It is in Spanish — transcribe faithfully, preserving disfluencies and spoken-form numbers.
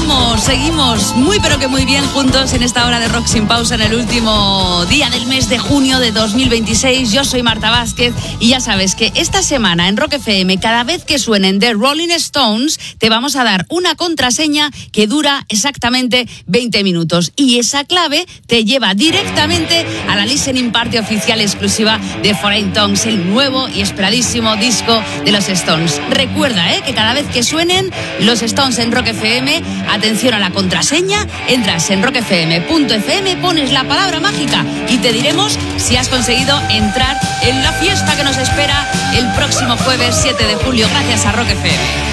Seguimos, seguimos muy pero que muy bien juntos en esta hora de Rock Sin Pausa en el último día del mes de junio de dos mil veintiséis. Yo soy Marta Vázquez y ya sabes que esta semana en Rock F M, cada vez que suenen The Rolling Stones, te vamos a dar una contraseña que dura exactamente veinte minutos y esa clave te lleva directamente a la listening party oficial exclusiva de Foreign Tongues, el nuevo y esperadísimo disco de los Stones. Recuerda eh, que cada vez que suenen los Stones en Rock F M, atención a la contraseña, entras en rock f m punto f m, pones la palabra mágica y te diremos si has conseguido entrar en la fiesta que nos espera el próximo jueves siete de julio gracias a Rock F M.